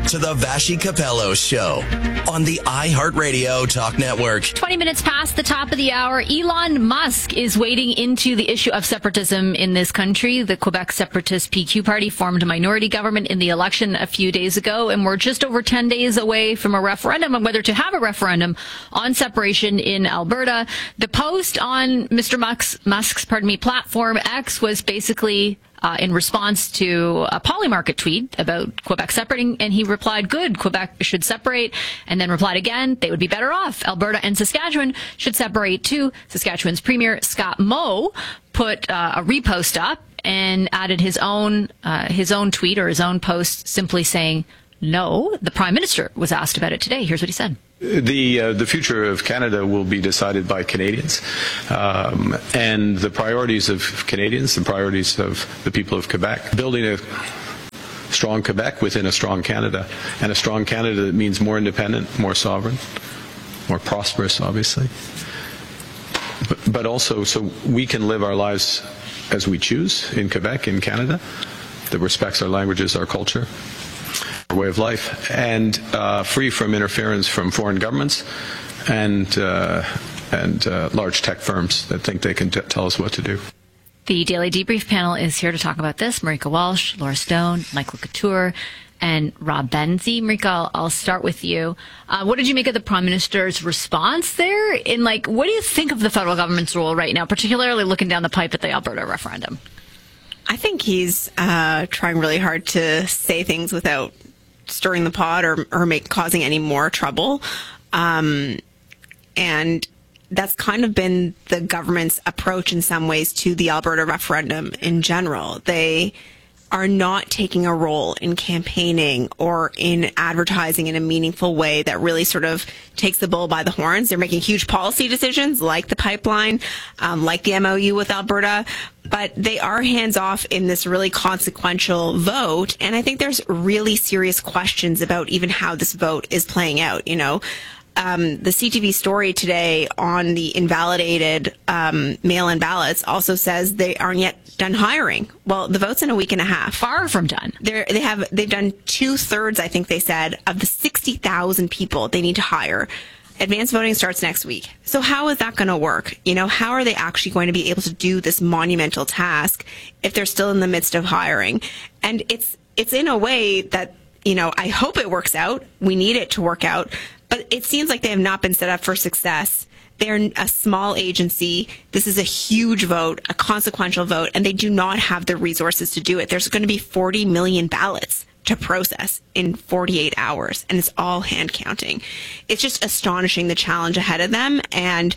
to the Vashi Capello Show on the iHeartRadio Talk Network. 20 minutes past the top of the hour, Elon Musk is wading into the issue of separatism in this country. The Quebec Separatist PQ Party formed a minority government in the election a few days ago, and we're just over 10 days away from a referendum on whether to have a referendum on separation in Alberta. The post on Mr. Musk's platform X was basically in response to a Polymarket tweet about Quebec separating, and he replied, good, Quebec should separate, and then replied again, they would be better off. Alberta and Saskatchewan should separate too. Saskatchewan's Premier Scott Moe put a repost up and added his own tweet or his own post simply saying, no. The Prime Minister was asked about it today. Here's what he said. The future of Canada will be decided by Canadians, and the priorities of Canadians, the priorities of the people of Quebec, building a strong Quebec within a strong Canada, and a strong Canada that means more independent, more sovereign, more prosperous, obviously, but also so we can live our lives as we choose in Quebec, in Canada, that respects our languages, our culture, our way of life, and free from interference from foreign governments and large tech firms that think they can tell us what to do. The Daily Debrief panel is here to talk about this. Marika Walsh, Laura Stone, Michael Couture, and Rob Benzie. Marika, I'll start with you. What did you make of the Prime Minister's response there? And what do you think of the federal government's role right now, particularly looking down the pipe at the Alberta referendum? I think he's trying really hard to say things without stirring the pot or causing any more trouble. And that's kind of been the government's approach in some ways to the Alberta referendum in general. They are not taking a role in campaigning or in advertising in a meaningful way that really sort of takes the bull by the horns. They're making huge policy decisions like the pipeline, like the MOU with Alberta, but they are hands-off in this really consequential vote. And I think there's really serious questions about even how this vote is playing out, The CTV story today on the invalidated mail-in ballots also says they aren't yet done hiring. Well, the vote's in a week and a half. Far from done. They've done 2/3, I think they said, of the 60,000 people they need to hire. Advanced voting starts next week. So how is that going to work? How are they actually going to be able to do this monumental task if they're still in the midst of hiring? And it's in a way that, I hope it works out. We need it to work out. But it seems like they have not been set up for success. They're a small agency. This is a huge vote, a consequential vote, and they do not have the resources to do it. There's going to be 40 million ballots to process in 48 hours, and it's all hand counting. It's just astonishing, the challenge ahead of them. And,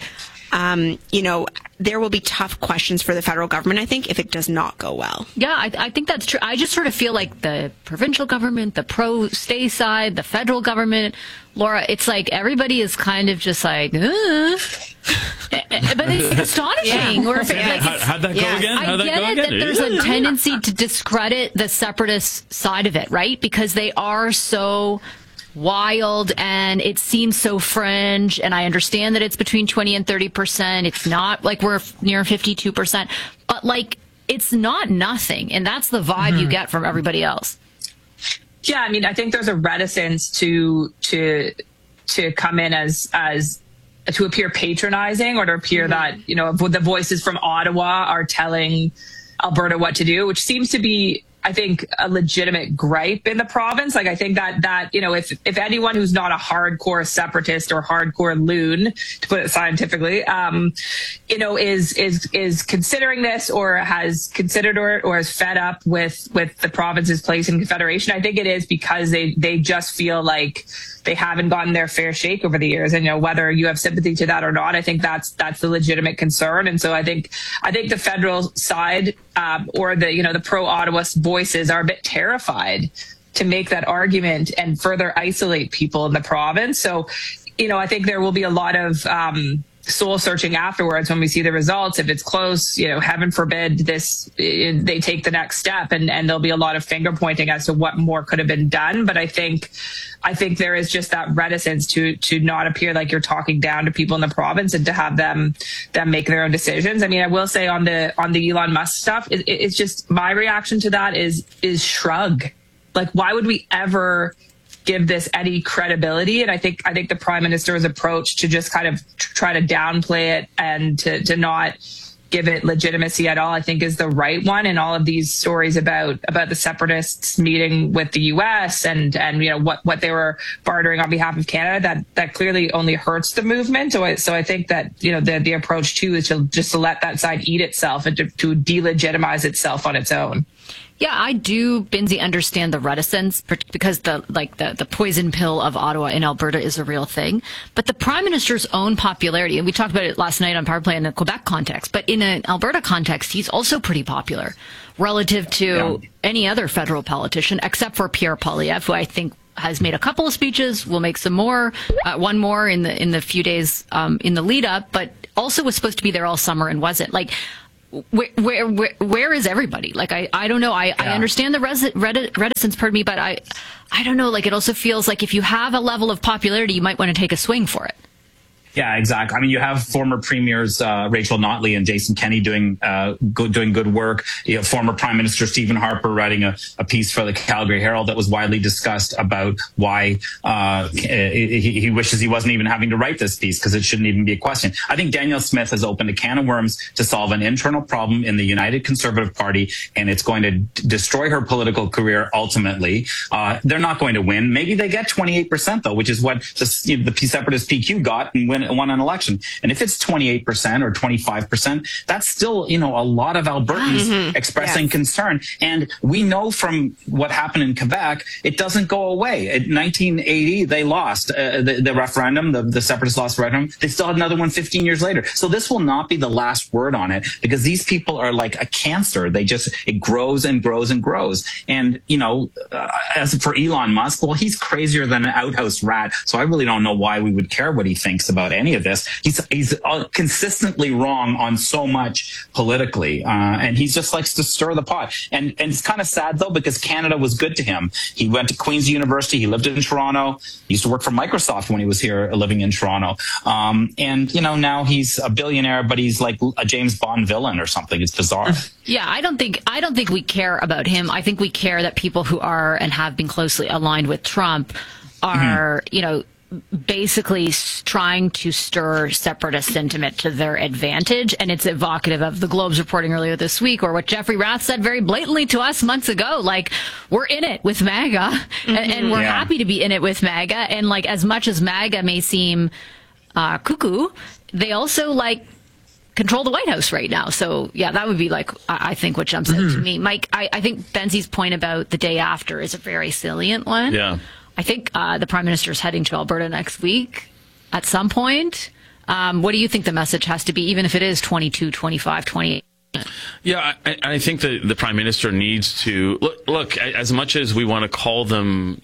there will be tough questions for the federal government, I think, if it does not go well. Yeah, I think that's true. I just sort of feel like the provincial government, the pro-stay side, the federal government, Laura, it's like everybody is kind of just like, but it's astonishing. Yeah. Or if how'd that go again? I get it that there's a tendency to discredit the separatist side of it, right? Because they are so wild and it seems so fringe, and I understand that it's between 20 and 30%. It's not like we're near 52%, but it's not nothing, and that's the vibe you get from everybody else. Yeah, I think there's a reticence to come in as to appear patronizing or to appear that the voices from Ottawa are telling Alberta what to do, which seems to be, I think, a legitimate gripe in the province. I think that if anyone who's not a hardcore separatist or hardcore loon, to put it scientifically, is considering this or has considered or is fed up with the province's place in Confederation, I think it is because they just feel like they haven't gotten their fair shake over the years. And, whether you have sympathy to that or not, I think that's the legitimate concern. And so I think the federal side, or the pro-Ottawa voices are a bit terrified to make that argument and further isolate people in the province. So, I think there will be a lot of soul searching afterwards when we see the results. If it's close, heaven forbid they take the next step, and there'll be a lot of finger pointing as to what more could have been done. But I think there is just that reticence to not appear like you're talking down to people in the province and to have them make their own decisions. I will say on the Elon Musk stuff, it's just my reaction to that is shrug. Why would we ever give this any credibility. And I think the Prime Minister's approach to just kind of try to downplay it and to not give it legitimacy at all, I think is the right one. And all of these stories about the separatists meeting with the U.S. and what they were bartering on behalf of Canada, that clearly only hurts the movement. So I think that the approach too is to let that side eat itself and to delegitimize itself on its own. Yeah, I do, Binzi, understand the reticence because the poison pill of Ottawa in Alberta is a real thing. But the Prime Minister's own popularity, and we talked about it last night on Power Play in the Quebec context, but in an Alberta context, he's also pretty popular relative to any other federal politician, except for Pierre Poilievre, who I think has made a couple of speeches, will make some more, one more in the few days in the lead up, but also was supposed to be there all summer and wasn't. Like, where is everybody? Like, I don't know. I understand the reticence, pardon me, but I don't know. Like, it also feels like if you have a level of popularity, you might want to take a swing for it. Yeah, exactly. I mean, you have former premiers Rachel Notley and Jason Kenney doing good work. You have former Prime Minister Stephen Harper writing a piece for the Calgary Herald that was widely discussed about why he wishes he wasn't even having to write this piece because it shouldn't even be a question. I think Danielle Smith has opened a can of worms to solve an internal problem in the United Conservative Party, and it's going to destroy her political career ultimately. They're not going to win. Maybe they get 28% though, which is what the separatist PQ got and won an election. And if it's 28% or 25%, that's still, a lot of Albertans expressing concern. And we know from what happened in Quebec, it doesn't go away. In 1980, they lost the referendum, the separatist lost the referendum. They still had another one 15 years later. So this will not be the last word on it because these people are like a cancer. It grows and grows and grows. And, as for Elon Musk, well, he's crazier than an outhouse rat. So I really don't know why we would care what he thinks about any of this. He's consistently wrong on so much politically, and he just likes to stir the pot. And it's kind of sad though because Canada was good to him. He went to Queen's University. He lived in Toronto. He used to work for Microsoft when he was here living in Toronto. And now he's a billionaire, but he's like a James Bond villain or something. It's bizarre. Yeah, I don't think we care about him. I think we care that people who are and have been closely aligned with Trump are, basically trying to stir separatist sentiment to their advantage. And it's evocative of the Globe's reporting earlier this week, or what Jeffrey Rath said very blatantly to us months ago. Like, we're in it with MAGA, and we're happy to be in it with MAGA. And like, as much as MAGA may seem cuckoo, they also control the White House right now. So yeah, that would be I think what jumps out to me. Mike, I think Benzi's point about the day after is a very salient one. Yeah. I think the Prime Minister is heading to Alberta next week at some point. What do you think the message has to be, even if it is 22, 25, 28? Yeah, I think the Prime Minister needs to look as much as we want to call them,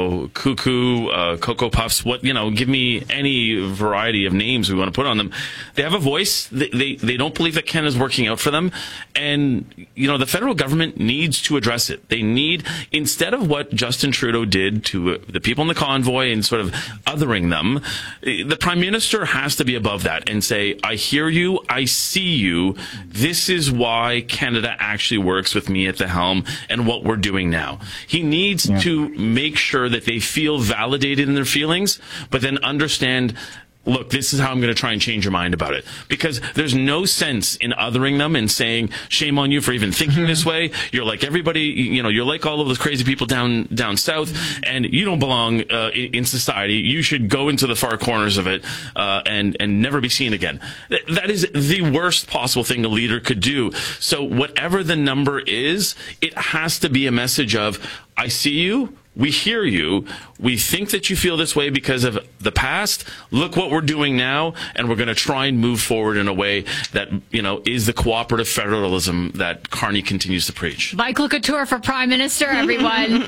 cuckoo, Cocoa Puffs, give me any variety of names we want to put on them. They have a voice. They don't believe that Canada's working out for them. And, the federal government needs to address it. They need, instead of what Justin Trudeau did to the people in the convoy and sort of othering them, the Prime Minister has to be above that and say, I hear you, I see you, this is why Canada actually works with me at the helm and what we're doing now. He needs to make sure that they feel validated in their feelings, but then understand, look, this is how I'm going to try and change your mind about it. Because there's no sense in othering them and saying, shame on you for even thinking this way. You're like everybody, you're like all of those crazy people down south, and you don't belong in society. You should go into the far corners of it and never be seen again. That is the worst possible thing a leader could do. So whatever the number is, it has to be a message of, I see you. We hear you. We think that you feel this way because of the past. Look what we're doing now, and we're going to try and move forward in a way that, is the cooperative federalism that Carney continues to preach. Michael Couture for Prime Minister, everyone.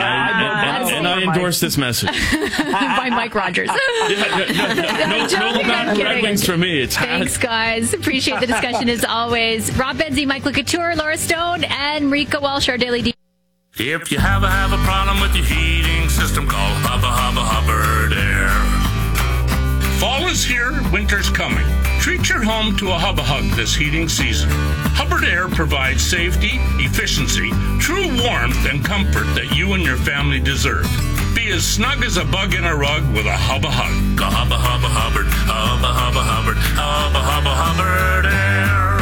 And I endorse this message. By Mike Rogers. No Red Wings for me. Thanks, guys. Appreciate the discussion as always. Rob Benzi, Michael Couture, Laura Stone, and Rika Walsh, our Daily D. If you have a problem with your heating system, call Hubbard Air. Fall is here, winter's coming. Treat your home to a Hub this heating season. Hubbard Air provides safety, efficiency, true warmth, and comfort that you and your family deserve. Be be as snug as a bug in a rug with a Hubba Hug. A Hubba Hubba Hubbard, Hubba Hubba Hubbard, Hubba Hubba Hubbard Air.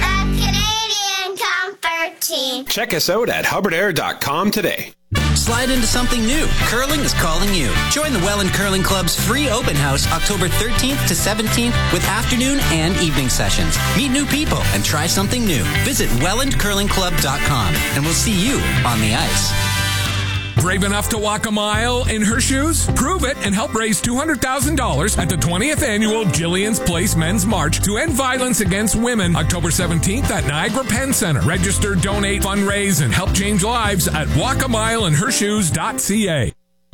The Canadian Comfort Team. Check us out at hubbardair.com today. Slide into something new. Curling is calling you. Join the Welland Curling Club's free open house October 13th to 17th with afternoon and evening sessions. Meet new people and try something new. Visit wellandcurlingclub.com and we'll see you on the ice. Brave enough to walk a mile in her shoes? Prove it and help raise $200,000 at the 20th annual Jillian's Place Men's March to end violence against women, October 17th at Niagara Penn Center. Register, donate, fundraise, and help change lives at walkamileInHerShoes.ca.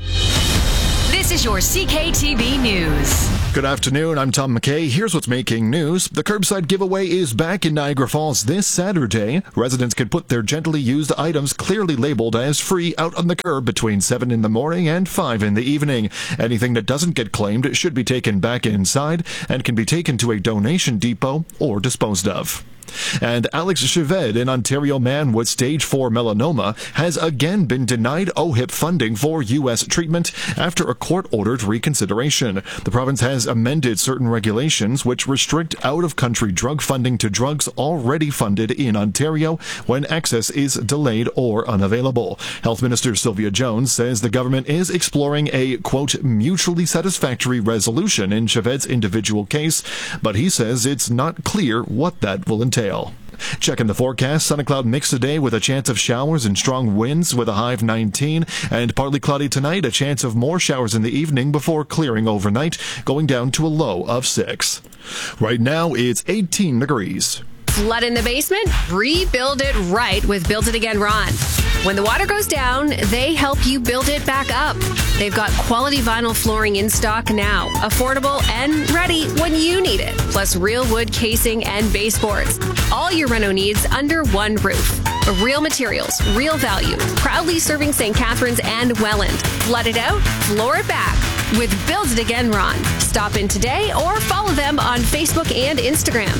This is your CKTB News. Good afternoon, I'm Tom McKay. Here's what's making news. The curbside giveaway is back in Niagara Falls this Saturday. Residents can put their gently used items clearly labeled as free out on the curb between 7 in the morning and 5 in the evening. Anything that doesn't get claimed should be taken back inside and can be taken to a donation depot or disposed of. And Alex Cheved, an Ontario man with stage 4 melanoma, has again been denied OHIP funding for U.S. treatment after a court-ordered reconsideration. The province has amended certain regulations which restrict out-of-country drug funding to drugs already funded in Ontario when access is delayed or unavailable. Health Minister Sylvia Jones says the government is exploring a, quote, mutually satisfactory resolution in Cheved's individual case, but he says it's not clear what that will entail. Checking the forecast, sun and cloud mix today with a chance of showers and strong winds with a high of 19, and partly cloudy tonight, a chance of more showers in the evening before clearing overnight, going down to a low of 6. Right now, it's 18 degrees. Flood in the basement? Rebuild it right with Build It Again Ron. When the water goes down, they help you build it back up. They've got quality vinyl flooring in stock now, affordable and ready when you need it. Plus real wood casing and baseboards. All your reno needs under one roof. Real materials, real value. Proudly serving St. Catharines and Welland. Flood it out, floor it back with Build It Again Ron. Stop in today or follow them on Facebook and Instagram.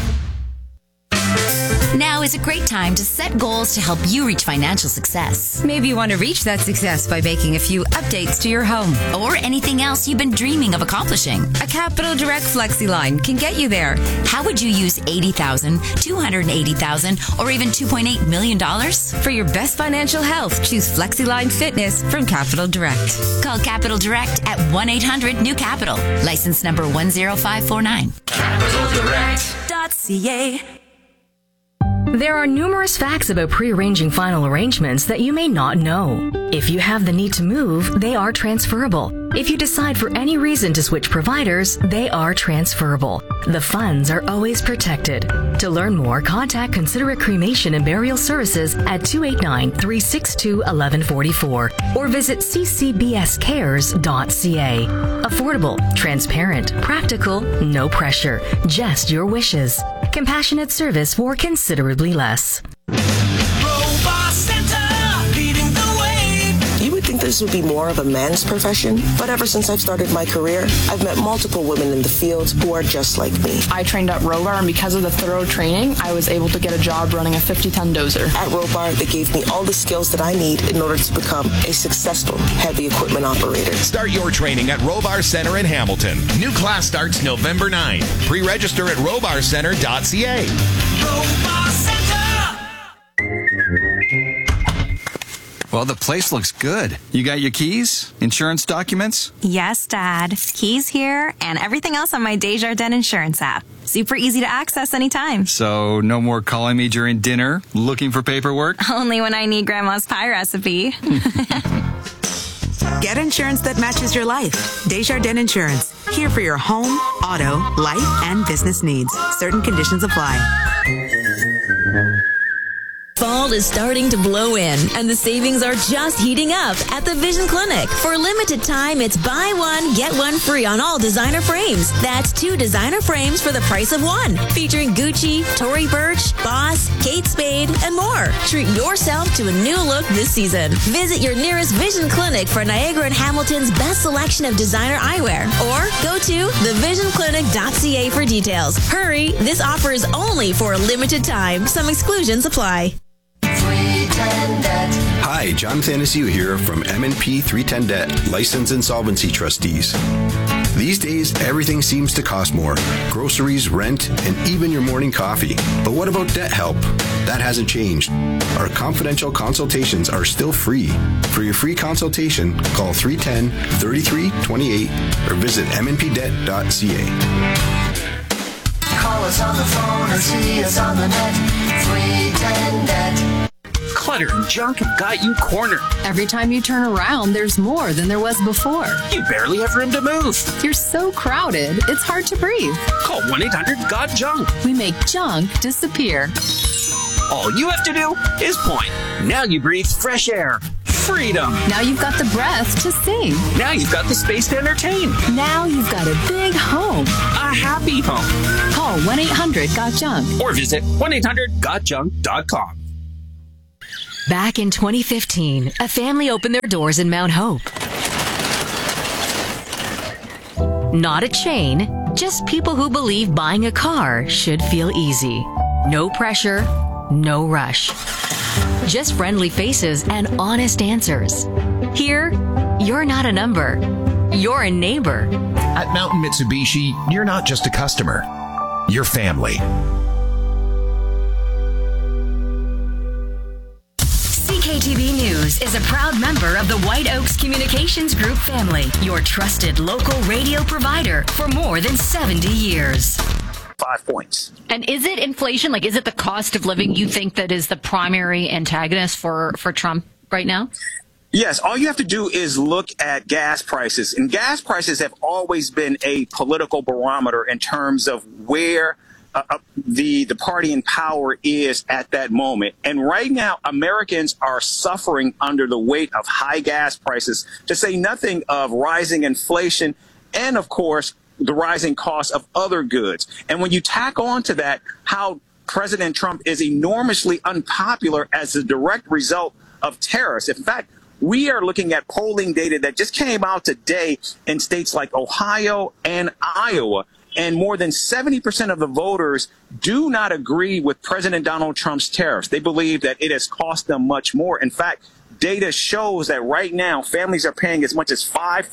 Now is a great time to set goals to help you reach financial success. Maybe you want to reach that success by making a few updates to your home. Or anything else you've been dreaming of accomplishing. A Capital Direct FlexiLine can get you there. How would you use $80,000, $280,000, or even $2.8 million? For your best financial health, choose FlexiLine Fitness from Capital Direct. Call Capital Direct at 1-800-NEW-CAPITAL. License number 10549. CapitalDirect.ca. There are numerous facts about pre-arranging final arrangements that you may not know. If you have the need to move, they are transferable. If you decide for any reason to switch providers, they are transferable. The funds are always protected. To learn more, contact Considerate Cremation and Burial Services at 289-362-1144 or visit ccbscares.ca. Affordable, transparent, practical, no pressure, just your wishes. Compassionate service for considerably less. You would think this would be more of a man's profession, but ever since I've started my career, I've met multiple women in the field who are just like me. I trained at Robar, and because of the thorough training, I was able to get a job running a 50-ton dozer. At Robar, they gave me all the skills that I need in order to become a successful heavy equipment operator. Start your training at Robar Center in Hamilton. New class starts November 9. Pre-register at robarcenter.ca. Robar Center! Well, the place looks good. You got your keys? Insurance documents? Yes, Dad. Keys here and everything else on my Desjardins Insurance app. Super easy to access anytime. So, no more calling me during dinner, looking for paperwork? Only when I need Grandma's pie recipe. Get insurance that matches your life. Desjardins Insurance. Here for your home, auto, life, and business needs. Certain conditions apply. Fall is starting to blow in, and the savings are just heating up at the Vision Clinic. For a limited time, it's buy one, get one free on all designer frames. That's 2 designer frames for the price of 1. Featuring Gucci, Tory Burch, Boss, Kate Spade, and more. Treat yourself to a new look this season. Visit your nearest Vision Clinic for Niagara and Hamilton's best selection of designer eyewear. Or go to thevisionclinic.ca for details. Hurry, this offer is only for a limited time. Some exclusions apply. Hi, Hi, Jonathan Asiu here from M&P 310 Debt, Licensed Insolvency Trustees. These days, everything seems to cost more. Groceries, rent, and even your morning coffee. But what about debt help? That hasn't changed. Our confidential consultations are still free. For your free consultation, call 310-3328 or visit mnpdebt.ca. Call us on the phone or see us on the net. 310 Debt. Clutter and junk have got you cornered. Every time you turn around, there's more than there was before. You barely have room to move. You're so crowded, it's hard to breathe. Call 1-800-GOT-JUNK. We make junk disappear. All you have to do is point. Now you breathe fresh air. Freedom. Now you've got the breath to sing. Now you've got the space to entertain. Now you've got a big home. A happy home. Call 1-800-GOT-JUNK. Or visit 1-800-GOTJUNK.com. Back in 2015, a family opened their doors in Mount Hope. Not a chain, just people who believe buying a car should feel easy. No pressure, no rush. Just friendly faces and honest answers. Here, you're not a number. You're a neighbor. At Mountain Mitsubishi, you're not just a customer. You're family. CKTV News is a proud member of the White Oaks Communications Group family, your trusted local radio provider for more than 70 years. 5 points. And is it inflation? Like, is it the cost of living you think that is the primary antagonist for Trump right now? Yes, all you have to do is look at gas prices. And gas prices have always been a political barometer in terms of where the party in power is at that moment. And right now, Americans are suffering under the weight of high gas prices, to say nothing of rising inflation and, of course, the rising cost of other goods. And when you tack on to that how President Trump is enormously unpopular as a direct result of tariffs. In fact, we are looking at polling data that just came out today in states like Ohio and Iowa. And more than 70% of the voters do not agree with President Donald Trump's tariffs. They believe that it has cost them much more. In fact, data shows that right now families are paying as much as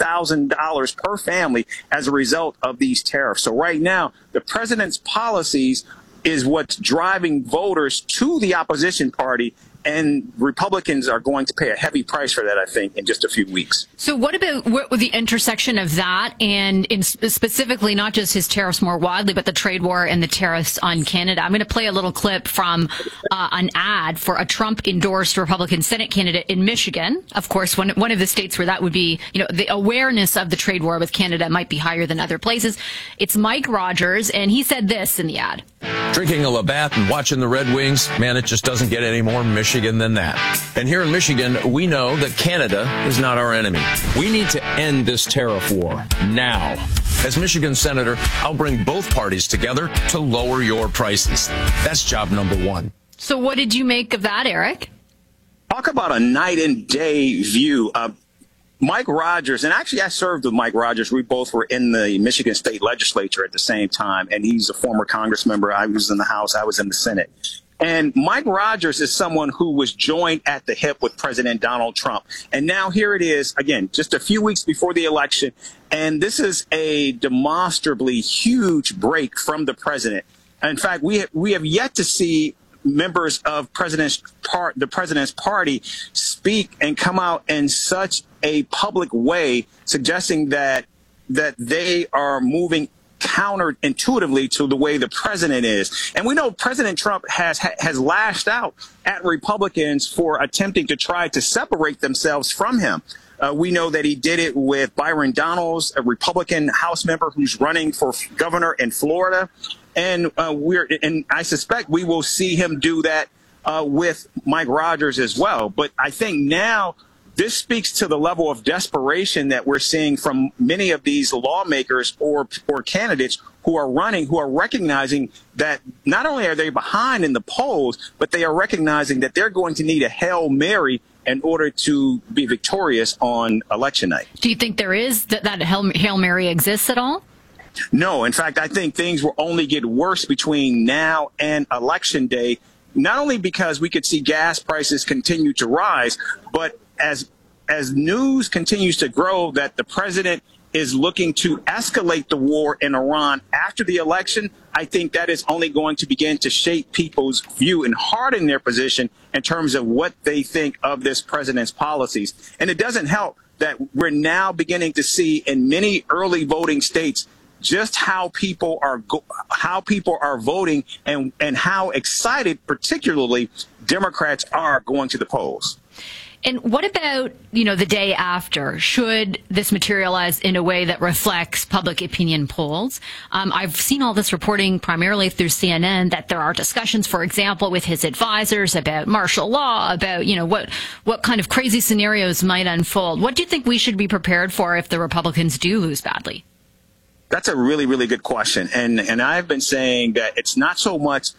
$5,000 per family as a result of these tariffs. So right now, the president's policies is what's driving voters to the opposition party. And Republicans are going to pay a heavy price for that, I think, in just a few weeks. So what about the intersection of that and specifically not just his tariffs more widely, but the trade war and the tariffs on Canada? I'm going to play a little clip from an ad for a Trump-endorsed Republican Senate candidate in Michigan. Of course, one of the states where that would be, the awareness of the trade war with Canada might be higher than other places. It's Mike Rogers, and he said this in the ad. Drinking a Labatt and watching the Red Wings, man, it just doesn't get any more Michigan than that. And here in Michigan, we know that Canada is not our enemy. We need to end this tariff war now. As Michigan Senator, I'll bring both parties together to lower your prices. That's job number one. So what did you make of that, Eric? Talk about a night and day view. Mike Rogers, and actually I served with Mike Rogers. We both were in the Michigan State Legislature at the same time, and he's a former Congress member. I was in the House. I was in the Senate. And Mike Rogers is someone who was joined at the hip with President Donald Trump. And now here it is, again, just a few weeks before the election, and this is a demonstrably huge break from the president. In fact, we have yet to see members of the president's party speak and come out in such a public way, suggesting that they are moving counterintuitively to the way the president is. And we know President Trump has lashed out at Republicans for attempting to try to separate themselves from him. We know that he did it with Byron Donalds, a Republican House member who's running for governor in Florida. And I suspect we will see him do that with Mike Rogers as well. But I think now this speaks to the level of desperation that we're seeing from many of these lawmakers or candidates who are running, who are recognizing that not only are they behind in the polls, but they are recognizing that they're going to need a Hail Mary in order to be victorious on election night. Do you think there is that Hail Mary exists at all? No. In fact, I think things will only get worse between now and Election Day. not only because we could see gas prices continue to rise, but as news continues to grow that the president is looking to escalate the war in Iran after the election, I think that is only going to begin to shape people's view and harden their position in terms of what they think of this president's policies. And it doesn't help that we're now beginning to see in many early voting states just how people are voting and how excited, particularly Democrats, are going to the polls. And what about, the day after? Should this materialize in a way that reflects public opinion polls? I've seen all this reporting primarily through CNN that there are discussions, for example, with his advisors about martial law, about, what kind of crazy scenarios might unfold. What do you think we should be prepared for if the Republicans do lose badly? That's a really, really good question. And I've been saying that it's not so much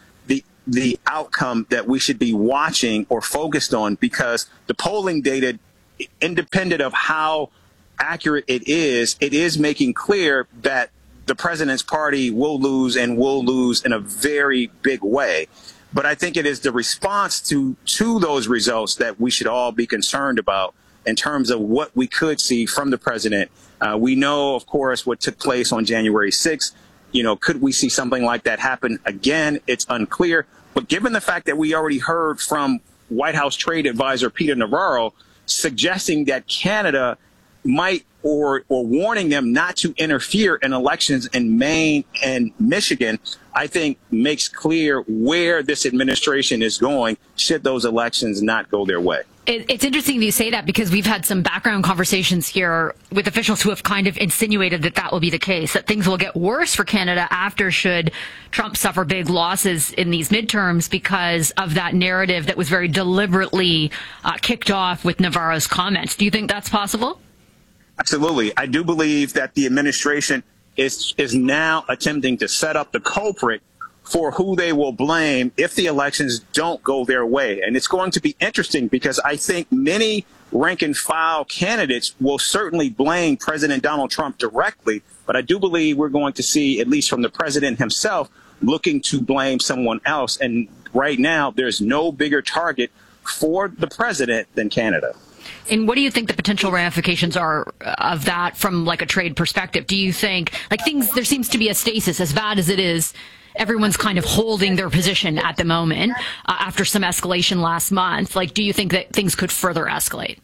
the outcome that we should be watching or focused on, because the polling data, independent of how accurate it is making clear that the president's party will lose and will lose in a very big way. But I think it is the response to those results that we should all be concerned about in terms of what we could see from the president. We know, of course, what took place on January 6th. Could we see something like that happen again? It's unclear. But given the fact that we already heard from White House trade advisor Peter Navarro suggesting that Canada might or warning them not to interfere in elections in Maine and Michigan, I think makes clear where this administration is going should those elections not go their way. It's interesting that you say that, because we've had some background conversations here with officials who have kind of insinuated that will be the case, that things will get worse for Canada after should Trump suffer big losses in these midterms because of that narrative that was very deliberately kicked off with Navarro's comments. Do you think that's possible? Absolutely. I do believe that the administration is now attempting to set up the culprit for who they will blame if the elections don't go their way. And it's going to be interesting because I think many rank and file candidates will certainly blame President Donald Trump directly. But I do believe we're going to see, at least from the president himself, looking to blame someone else. And right now, there's no bigger target for the president than Canada. And what do you think the potential ramifications are of that from like a trade perspective? Do you think there seems to be a stasis, as bad as it is? Everyone's kind of holding their position at the moment after some escalation last month. Do you think that things could further escalate?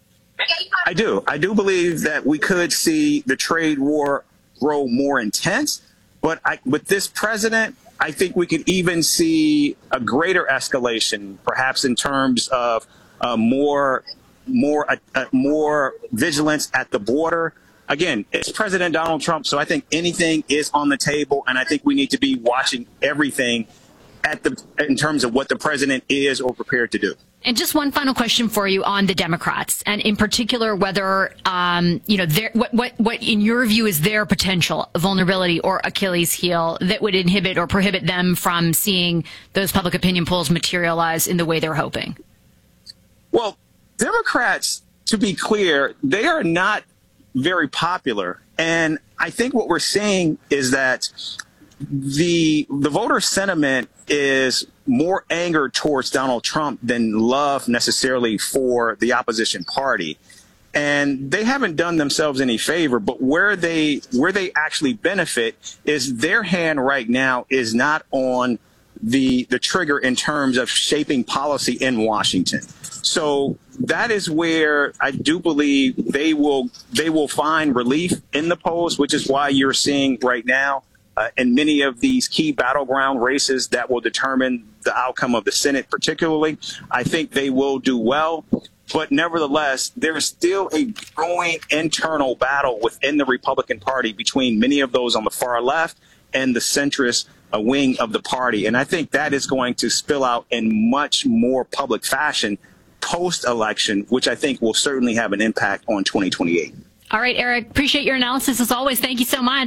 I do. I do believe that we could see the trade war grow more intense. But with this president, I think we could even see a greater escalation, perhaps in terms of more vigilance at the border. Again, it's President Donald Trump, so I think anything is on the table, and I think we need to be watching everything in terms of what the president is or prepared to do. And just one final question for you on the Democrats, and in particular, whether what in your view is their potential vulnerability or Achilles heel that would inhibit or prohibit them from seeing those public opinion polls materialize in the way they're hoping. Well, Democrats, to be clear, they are not very popular. And I think what we're seeing is that the voter sentiment is more anger towards Donald Trump than love necessarily for the opposition party. And they haven't done themselves any favor, but where they actually benefit is their hand right now is not on the trigger in terms of shaping policy in Washington. So that is where I do believe they will find relief in the polls, which is why you're seeing right now in many of these key battleground races that will determine the outcome of the Senate particularly. I think they will do well. But nevertheless, there's still a growing internal battle within the Republican Party between many of those on the far left and the centrist wing of the party. And I think that is going to spill out in much more public fashion post-election, which I think will certainly have an impact on 2028. All right, Eric, appreciate your analysis as always. Thank you so much.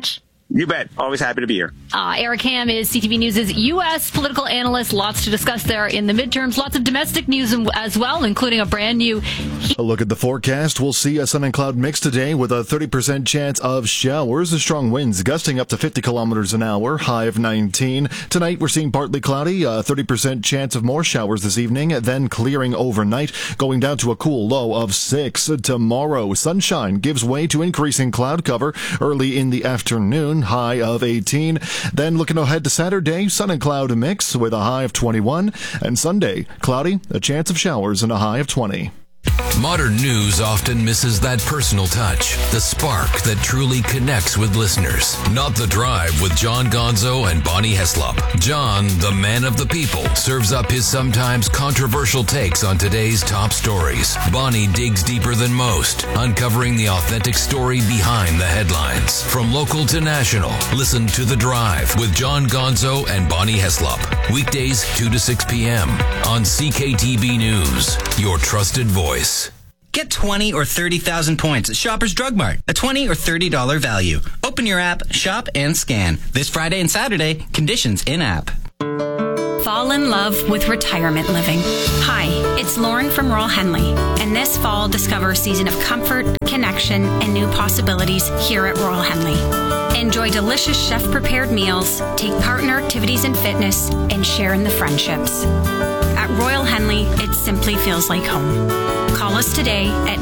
You bet. Always happy to be here. Eric Ham is CTV News' U.S. political analyst. Lots to discuss there in the midterms. Lots of domestic news as well, including a brand new... A look at the forecast. We'll see a sun and cloud mix today with a 30% chance of showers. The strong winds gusting up to 50 kilometers an hour, high of 19. Tonight, we're seeing partly cloudy, a 30% chance of more showers this evening, then clearing overnight, going down to a cool low of 6. Tomorrow, sunshine gives way to increasing cloud cover early in the afternoon, high of 18. Then looking ahead to Saturday, sun and cloud mix with a high of 21. And Sunday, cloudy, a chance of showers and a high of 20. Modern news often misses that personal touch, the spark that truly connects with listeners. Not The Drive with John Gonzo and Bonnie Heslop. John, the man of the people, serves up his sometimes controversial takes on today's top stories. Bonnie digs deeper than most, uncovering the authentic story behind the headlines. From local to national, listen to The Drive with John Gonzo and Bonnie Heslop. Weekdays 2 to 6 p.m. on CKTB News, your trusted voice. Get 20 or 30,000 points at Shoppers Drug Mart. A $20 or $30 value. Open your app, shop, and scan. This Friday and Saturday, conditions in-app. Fall in love with retirement living. Hi, it's Lauren from Royal Henley, and this fall discover a season of comfort, connection, and new possibilities here at Royal Henley. Enjoy delicious chef-prepared meals, take part in our activities and fitness, and share in the friendships. At Royal Henley, it simply feels like home. Call us today at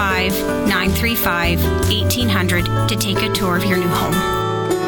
905-935-1800 to take a tour of your new home.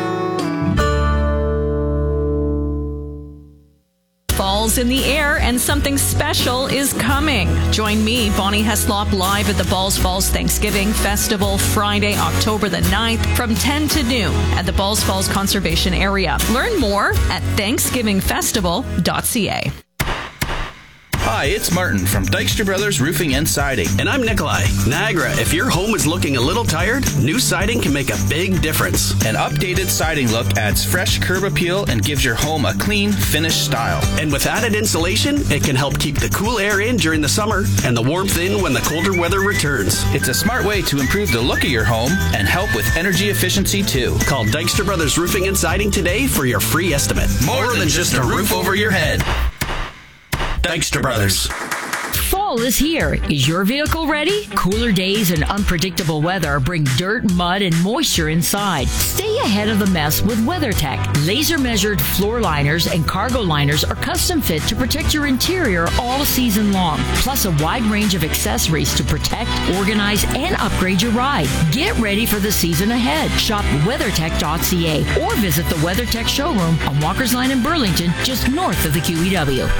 Fall's in the air and something special is coming. Join me, Bonnie Heslop, live at the Balls Falls Thanksgiving Festival Friday, October the 9th from 10 to noon at the Balls Falls Conservation Area. Learn more at thanksgivingfestival.ca. Hi, it's Martin from Dykstra Brothers Roofing and Siding. And I'm Nikolai. Niagara, if your home is looking a little tired, new siding can make a big difference. An updated siding look adds fresh curb appeal and gives your home a clean, finished style. And with added insulation, it can help keep the cool air in during the summer and the warmth in when the colder weather returns. It's a smart way to improve the look of your home and help with energy efficiency too. Call Dykstra Brothers Roofing and Siding today for your free estimate. More than just a roof over your head. Dykstra Brothers. Fall is here. Is your vehicle ready? Cooler days and unpredictable weather bring dirt, mud, and moisture inside. Stay ahead of the mess with WeatherTech. Laser-measured floor liners and cargo liners are custom fit to protect your interior all season long. Plus a wide range of accessories to protect, organize, and upgrade your ride. Get ready for the season ahead. Shop WeatherTech.ca or visit the WeatherTech showroom on Walker's Line in Burlington, just north of the QEW.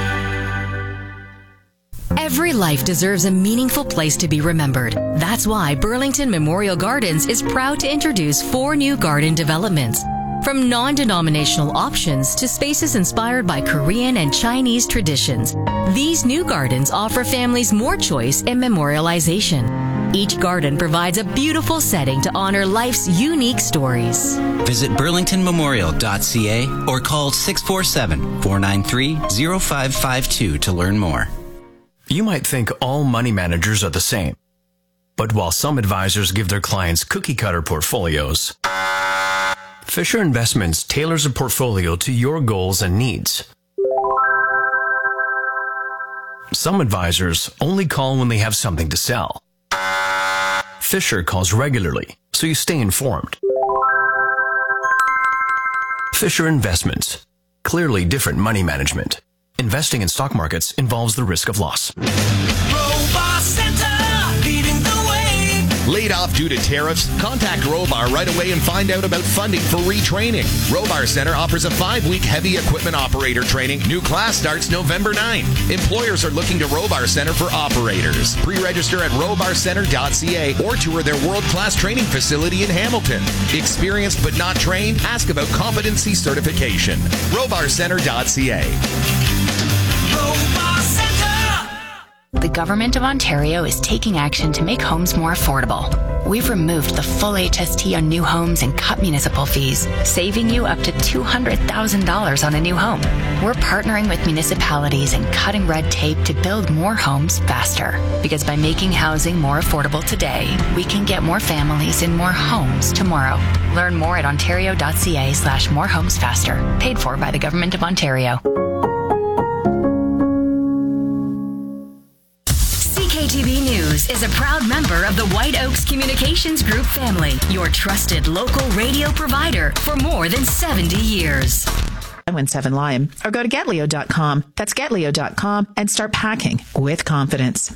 Every life deserves a meaningful place to be remembered. That's why Burlington Memorial Gardens is proud to introduce 4 new garden developments. From non-denominational options to spaces inspired by Korean and Chinese traditions, these new gardens offer families more choice and memorialization. Each garden provides a beautiful setting to honor life's unique stories. Visit burlingtonmemorial.ca or call 647-493-0552 to learn more. You might think all money managers are the same. But while some advisors give their clients cookie-cutter portfolios, Fisher Investments tailors a portfolio to your goals and needs. Some advisors only call when they have something to sell. Fisher calls regularly, so you stay informed. Fisher Investments. Clearly different money management. Investing in stock markets involves the risk of loss. Robar Center, leading the way. Laid off due to tariffs? Contact Robar right away and find out about funding for retraining. Robar Center offers a 5-week heavy equipment operator training. New class starts November 9. Employers are looking to Robar Center for operators. Pre-register at robarcenter.ca or tour their world-class training facility in Hamilton. Experienced but not trained? Ask about competency certification. robarcenter.ca. Robar Center. The Government of Ontario is taking action to make homes more affordable. We've removed the full HST on new homes and cut municipal fees, saving you up to $200,000 on a new home. We're partnering with municipalities and cutting red tape to build more homes faster. Because by making housing more affordable today, we can get more families in more homes tomorrow. Learn more at ontario.ca/morehomesfaster. Paid for by the Government of Ontario. CKTB News is a proud member of the White Oaks Communications Group family, your trusted local radio provider for more than 70 years. Win 7 Lime, or go to getleo.com. That's getleo.com and start packing with confidence.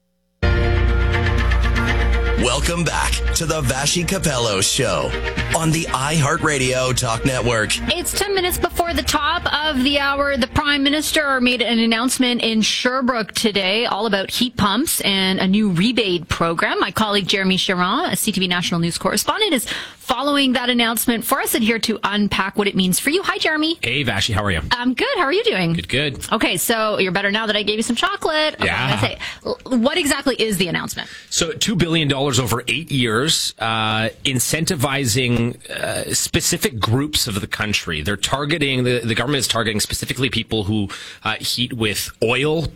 Welcome back to the Vashi Capello Show on the iHeartRadio Talk Network. It's 10 minutes before the top of the hour. The Prime Minister made an announcement in Sherbrooke today all about heat pumps and a new rebate program. My colleague Jeremy Charron, a CTV National News correspondent, is following that announcement for us and here to unpack what it means for you. Hi, Jeremy. Hey, Vashi. How are you? I'm good. How are you doing? Good. Okay, so you're better now that I gave you some chocolate. Yeah. What exactly is the announcement? So $2 billion over 8 years, incentivizing specific groups of the country. They're targeting, the government is targeting specifically people who heat with oil,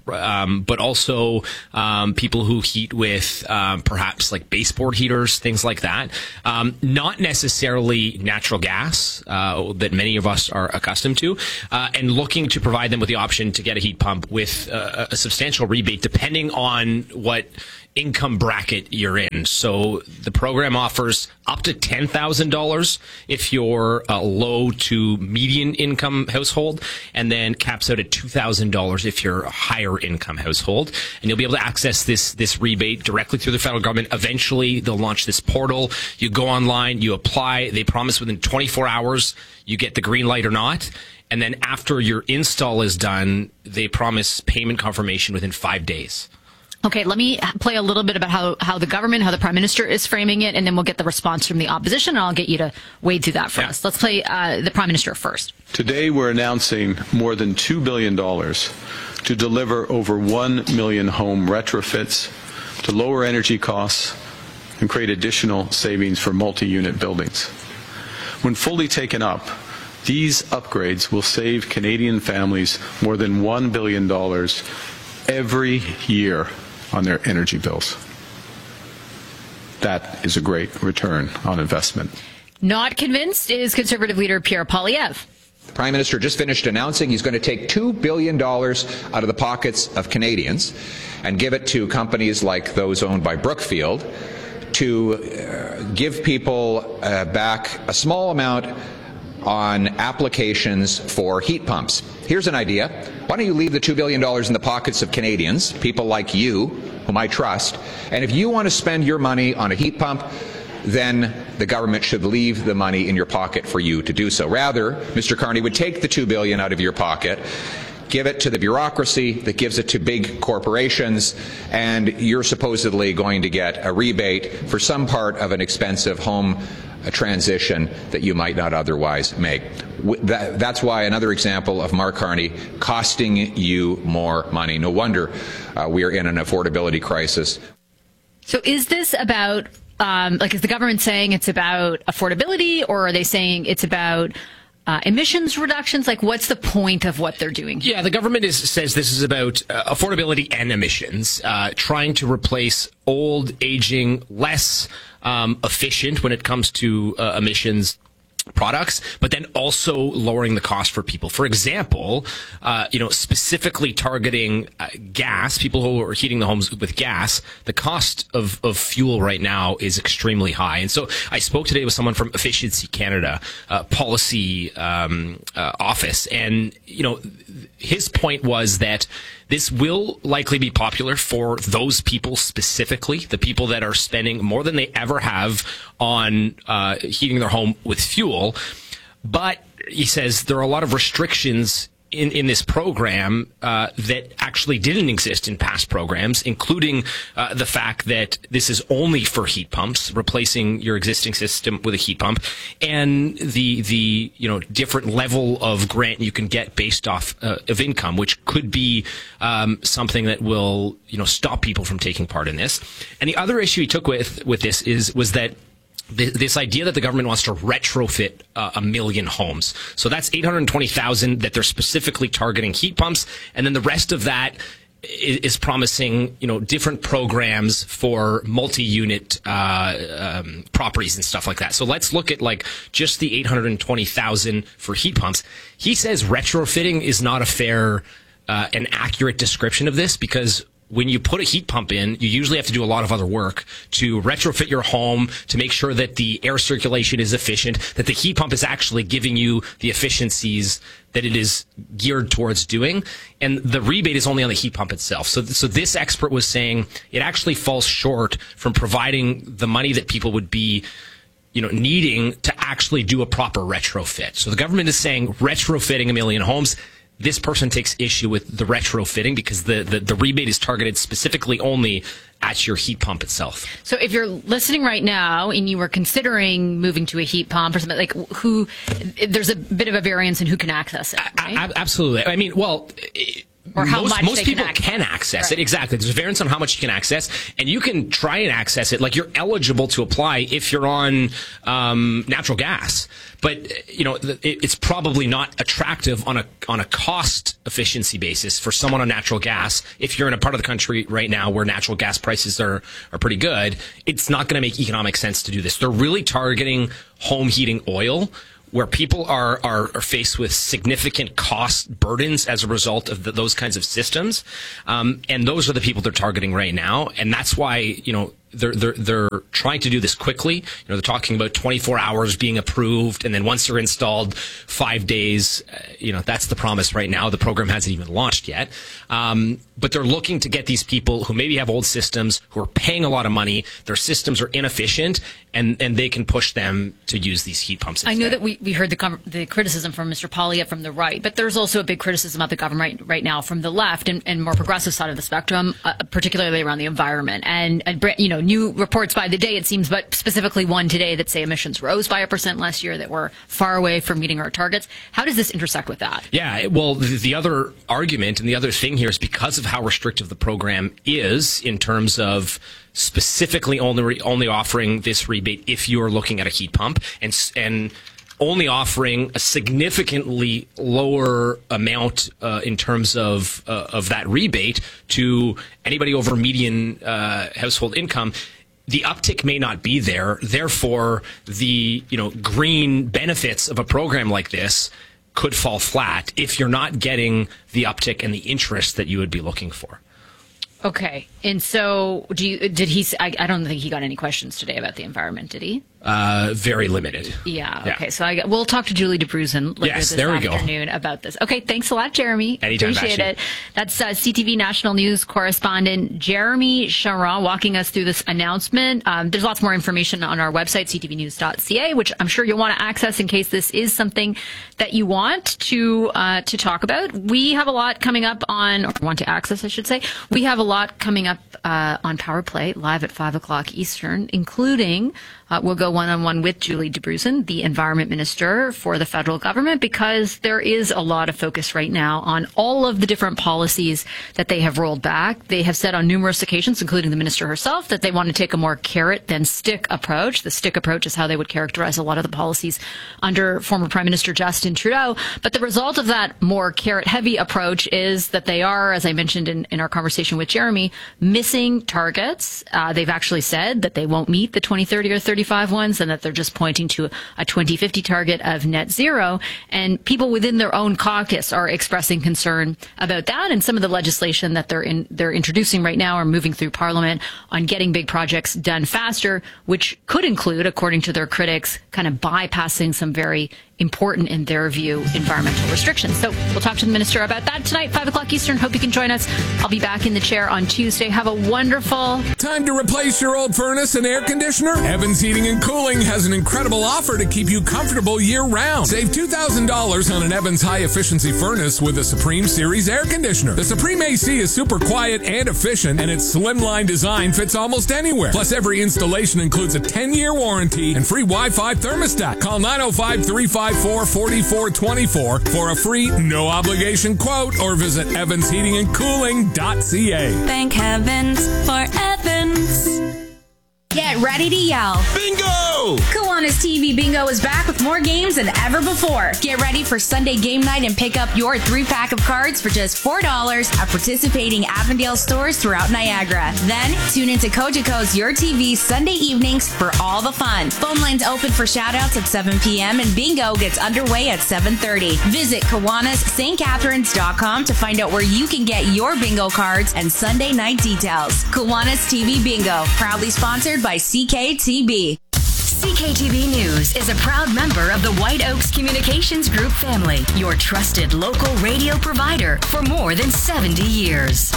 but also people who heat with perhaps like baseboard heaters, things like that. Not necessarily natural gas that many of us are accustomed to, and looking to provide them with the option to get a heat pump with a substantial rebate depending on what income bracket you're in. So the program offers up to $10,000 if you're a low to median income household, and then caps out at $2,000 if you're a higher income household. And you'll be able to access this rebate directly through the federal government. Eventually, they'll launch this portal. You go online, you apply. They promise within 24 hours you get the green light or not. And then after your install is done, they promise payment confirmation within 5 days. Okay, let me play a little bit about how the government, how the Prime Minister is framing it, and then we'll get the response from the opposition, and I'll get you to wade through that for us. Let's play the Prime Minister first. Today, we're announcing more than $2 billion to deliver over 1 million home retrofits, to lower energy costs, and create additional savings for multi-unit buildings. When fully taken up, these upgrades will save Canadian families more than $1 billion every year on their energy bills. That is a great return on investment. Not convinced is Conservative leader Pierre Poilievre. The Prime Minister just finished announcing he's going to take $2 billion out of the pockets of Canadians and give it to companies like those owned by Brookfield to give people back a small amount on applications for heat pumps. Here's an idea. Why don't you leave the $2 billion in the pockets of Canadians, people like you, whom I trust, and if you want to spend your money on a heat pump, then the government should leave the money in your pocket for you to do so. Rather, Mr. Carney would take the $2 billion out of your pocket, give it to the bureaucracy that gives it to big corporations, and you're supposedly going to get a rebate for some part of an expensive home transition that you might not otherwise make. That's why another example of Mark Carney costing you more money. No wonder we are in an affordability crisis. So is this about, is the government saying it's about affordability, or are they saying it's about emissions reductions? Like, what's the point of what they're doing? Yeah, the government says this is about affordability and emissions, trying to replace old, aging, less efficient when it comes to emissions products, but then also lowering the cost for people. For example, specifically targeting gas, people who are heating the homes with gas, the cost of fuel right now is extremely high. And so I spoke today with someone from Efficiency Canada policy office, and his point was that this will likely be popular for those people specifically, the people that are spending more than they ever have on heating their home with fuel. But he says there are a lot of restrictions in this program that actually didn't exist in past programs, including the fact that this is only for heat pumps, replacing your existing system with a heat pump, and the different level of grant you can get based off of income, which could be something that will stop people from taking part in this. And the other issue he took with this was that this idea that the government wants to retrofit 1 million homes. So that's 820,000 that they're specifically targeting heat pumps. And then the rest of that is promising, different programs for multi-unit properties and stuff like that. So let's look at just the 820,000 for heat pumps. He says retrofitting is not a fair and accurate description of this, because when you put a heat pump in, you usually have to do a lot of other work to retrofit your home, to make sure that the air circulation is efficient, that the heat pump is actually giving you the efficiencies that it is geared towards doing. And the rebate is only on the heat pump itself. So this expert was saying it actually falls short from providing the money that people would be needing to actually do a proper retrofit. So the government is saying retrofitting 1 million homes. This person takes issue with the retrofitting because the rebate is targeted specifically only at your heat pump itself. So if you're listening right now and you were considering moving to a heat pump or something, there's a bit of a variance in who can access it, right? Absolutely. I mean, or how most much people can access it. Exactly. There's a variance on how much you can access, and you can try and access it. You're eligible to apply if you're on natural gas, but it's probably not attractive on a cost efficiency basis for someone on natural gas. If you're in a part of the country right now where natural gas prices are pretty good, it's not going to make economic sense to do this. They're really targeting home heating oil, where people are faced with significant cost burdens as a result of those kinds of systems. And those are the people they're targeting right now. And that's why, they're trying to do this quickly. They're talking about 24 hours being approved, and then once they're installed, 5 days. That's the promise right now. The program hasn't even launched yet. But they're looking to get these people who maybe have old systems, who are paying a lot of money, their systems are inefficient, and they can push them to use these heat pumps instead. I know that we heard the criticism from Mr. Polya from the right, but there's also a big criticism of the government right now from the left and more progressive side of the spectrum, particularly around the environment. And new reports by the day, it seems, but specifically one today that say emissions rose by 1% last year, that we're far away from meeting our targets. How does this intersect with that? Yeah, well, the other argument and the other thing here is because of how restrictive the program is in terms of specifically only offering this rebate if you're looking at a heat pump, and only offering a significantly lower amount in terms of that rebate to anybody over median household income. The uptick may not be there. Therefore, the green benefits of a program like this could fall flat if you're not getting the uptick and the interest that you would be looking for. Okay. And so did he, I don't think he got any questions today about the environment, did he? Very limited. Yeah. Okay. So we'll talk to Julie DeBruzen later this afternoon about this. Okay. Thanks a lot, Jeremy. Anytime. Appreciate it. That's CTV National News correspondent Jeremy Charron walking us through this announcement. There's lots more information on our website, ctvnews.ca, which I'm sure you'll want to access in case this is something that you want to talk about. We have a lot coming up or want to access, I should say. We have a lot coming up on Power Play live at 5 o'clock Eastern, including we'll go one-on-one with Julie DeBruzen, the Environment Minister for the federal government, because there is a lot of focus right now on all of the different policies that they have rolled back. They have said on numerous occasions, including the minister herself, that they want to take a more carrot than stick approach. The stick approach is how they would characterize a lot of the policies under former Prime Minister Justin Trudeau. But the result of that more carrot-heavy approach is that they are, as I mentioned in our conversation with Jeremy, missing targets. They've actually said that they won't meet the 2030 or 35 ones, and that they're just pointing to a 2050 target of net zero. And people within their own caucus are expressing concern about that, and some of the legislation that they're introducing right now are moving through Parliament on getting big projects done faster, which could include, according to their critics, kind of bypassing some very important in their view environmental restrictions. So we'll talk to the minister about that tonight, 5 o'clock Eastern. Hope you can join us. I'll be back in the chair on Tuesday. Have a wonderful... Time to replace your old furnace and air conditioner? Evans Heating and Cooling has an incredible offer to keep you comfortable year-round. Save $2,000 on an Evans high-efficiency furnace with a Supreme Series air conditioner. The Supreme AC is super quiet and efficient, and its slimline design fits almost anywhere. Plus, every installation includes a 10-year warranty and free Wi-Fi thermostat. Call 905-354-4424 for a free, no-obligation quote, or visit evansheatingandcooling.ca. Thank heavens for Evans. Get ready to yell. Bingo! Kiwanis TV Bingo is back with more games than ever before. Get ready for Sunday game night and pick up your 3-pack of cards for just $4 at participating Avondale stores throughout Niagara. Then, tune into Cogeco's Your TV Sunday evenings for all the fun. Phone lines open for shoutouts at 7 p.m. and Bingo gets underway at 7:30. Visit KiwanisSt.Catharines.com to find out where you can get your bingo cards and Sunday night details. Kiwanis TV Bingo, proudly sponsored by CKTB. CKTB News is a proud member of the White Oaks Communications Group family, your trusted local radio provider for more than 70 years.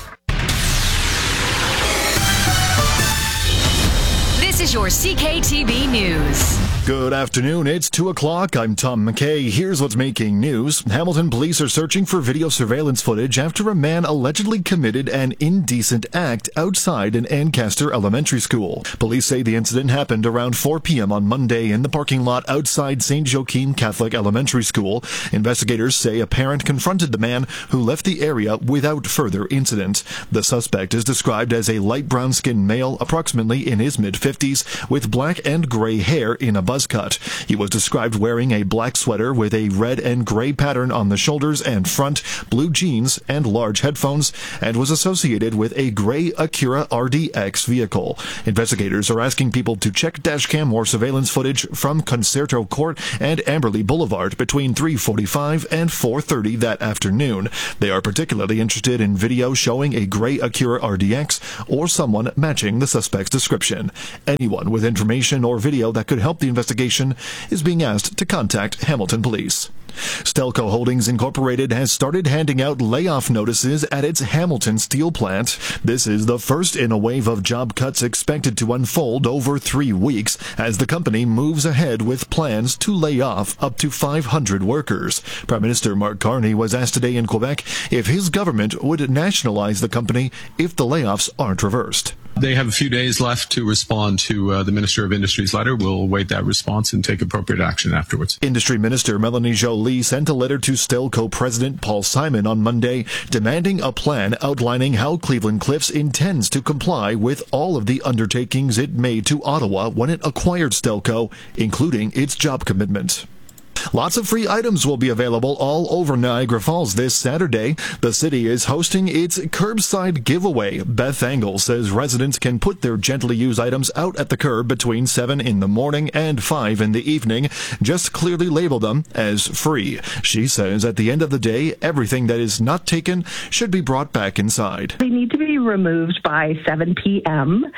This is your CKTB News. Good afternoon. It's 2 o'clock. I'm Tom McKay. Here's what's making news. Hamilton police are searching for video surveillance footage after a man allegedly committed an indecent act outside an Ancaster elementary school. Police say the incident happened around 4 p.m. on Monday in the parking lot outside St. Joachim Catholic Elementary School. Investigators say a parent confronted the man who left the area without further incident. The suspect is described as a light brown-skinned male, approximately in his mid-50s, with black and gray hair in a buzz cut. He was described wearing a black sweater with a red and gray pattern on the shoulders and front, blue jeans, and large headphones, and was associated with a gray Acura RDX vehicle. Investigators are asking people to check dashcam or surveillance footage from Concerto Court and Amberley Boulevard between 3:45 and 4:30 that afternoon. They are particularly interested in video showing a gray Acura RDX or someone matching the suspect's description. Anyone with information or video that could help the investigation is being asked to contact Hamilton Police. Stelco Holdings Incorporated has started handing out layoff notices at its Hamilton steel plant. This is the first in a wave of job cuts expected to unfold over 3 weeks as the company moves ahead with plans to lay off up to 500 workers. Prime Minister Mark Carney was asked today in Quebec if his government would nationalize the company if the layoffs aren't reversed. They have a few days left to respond to the Minister of Industry's letter. We'll await that response and take appropriate action afterwards. Industry Minister Melanie Joly sent a letter to Stelco President Paul Simon on Monday demanding a plan outlining how Cleveland Cliffs intends to comply with all of the undertakings it made to Ottawa when it acquired Stelco, including its job commitment. Lots of free items will be available all over Niagara Falls this Saturday. The city is hosting its curbside giveaway. Beth Engel says residents can put their gently used items out at the curb between 7 in the morning and 5 in the evening. Just clearly label them as free. She says at the end of the day, everything that is not taken should be brought back inside. They need to be removed by 7 p.m.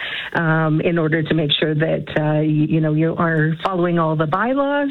In order to make sure that you are following all the bylaws,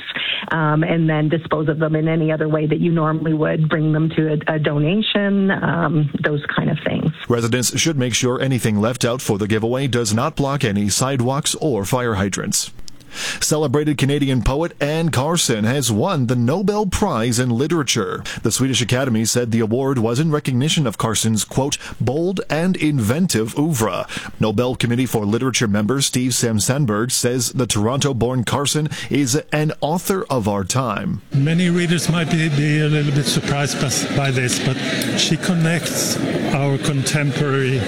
and then dispose of them in any other way that you normally would, bring them to a donation, those kind of things. Residents should make sure anything left out for the giveaway does not block any sidewalks or fire hydrants. Celebrated Canadian poet Anne Carson has won the Nobel Prize in Literature. The Swedish Academy said the award was in recognition of Carson's, quote, bold and inventive oeuvre. Nobel Committee for Literature member Steve Sandberg says the Toronto-born Carson is an author of our time. Many readers might be a little bit surprised by this, but she connects our contemporary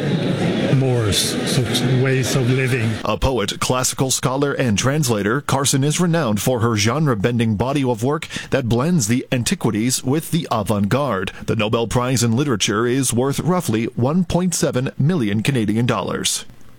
mores, so ways of living. A poet, classical scholar, and translator, Carson is renowned for her genre-bending body of work that blends the antiquities with the avant-garde. The Nobel Prize in Literature is worth roughly $1.7 million Canadian dollars.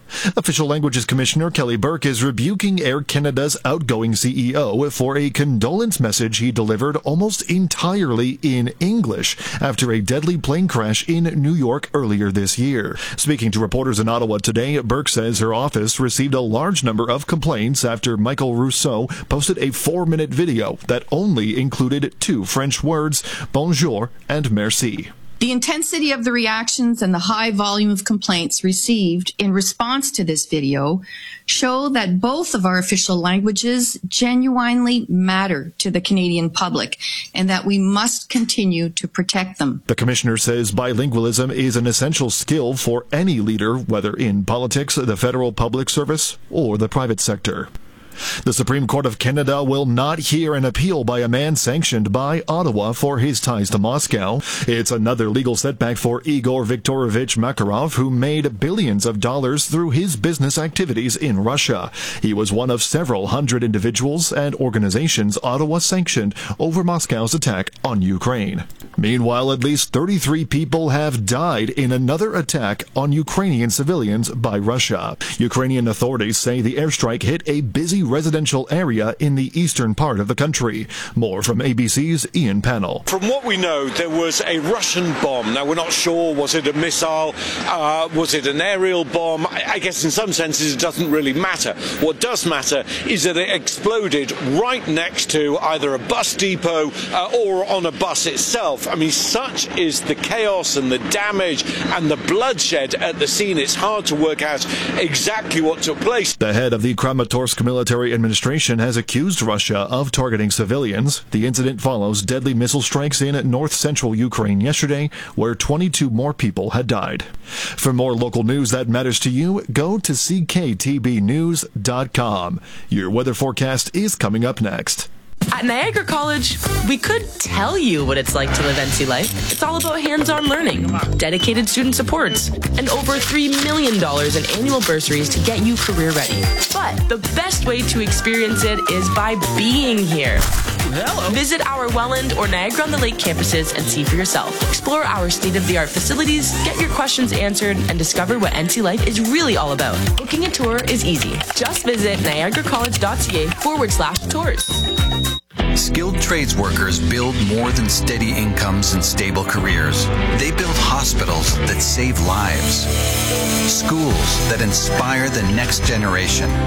Official Languages Commissioner Kelly Burke is rebuking Air Canada's outgoing CEO for a condolence message he delivered almost entirely in English after a deadly plane crash in New York earlier this year. Speaking to reporters in Ottawa today, Burke says her office received a large number of complaints after Michael Rousseau posted a 4-minute video that only included 2 French words, bonjour and merci. The intensity of the reactions and the high volume of complaints received in response to this video show that both of our official languages genuinely matter to the Canadian public and that we must continue to protect them. The commissioner says bilingualism is an essential skill for any leader, whether in politics, the federal public service, or the private sector. The Supreme Court of Canada will not hear an appeal by a man sanctioned by Ottawa for his ties to Moscow. It's another legal setback for Igor Viktorovich Makarov, who made billions of dollars through his business activities in Russia. He was one of several hundred individuals and organizations Ottawa sanctioned over Moscow's attack on Ukraine. Meanwhile, at least 33 people have died in another attack on Ukrainian civilians by Russia. Ukrainian authorities say the airstrike hit a busy residential area in the eastern part of the country. More from ABC's Ian Pannell. From what we know, there was a Russian bomb. Now, we're not sure, was it a missile? Was it an aerial bomb? I guess in some senses it doesn't really matter. What does matter is that it exploded right next to either a bus depot or on a bus itself. I mean, such is the chaos and the damage and the bloodshed at the scene. It's hard to work out exactly what took place. The head of the Kramatorsk military administration has accused Russia of targeting civilians. The incident follows deadly missile strikes in north-central Ukraine yesterday, where 22 more people had died. For more local news that matters to you, go to cktbnews.com. Your weather forecast is coming up next. At Niagara College, we could tell you what it's like to live NC life. It's all about hands-on learning, dedicated student supports, and over $3 million in annual bursaries to get you career ready. But the best way to experience it is by being here. Hello. Visit our Welland or Niagara-on-the-Lake campuses and see for yourself. Explore our state-of-the-art facilities, get your questions answered, and discover what NC life is really all about. Booking a tour is easy. Just visit niagaracollege.ca/tours. Skilled trades workers build more than steady incomes and stable careers. They build hospitals that save lives, schools that inspire the next generation,